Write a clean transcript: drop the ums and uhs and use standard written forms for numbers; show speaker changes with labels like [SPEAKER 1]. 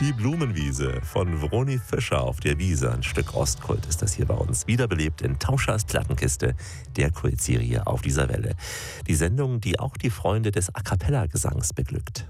[SPEAKER 1] Die Blumenwiese von Vroni Fischer auf der Wiese. Ein Stück Ostkult ist das hier bei uns. Wiederbelebt in Tauschers Plattenkiste, der Kultserie auf dieser Welle. Die Sendung, die auch die Freunde des A-Cappella-Gesangs beglückt.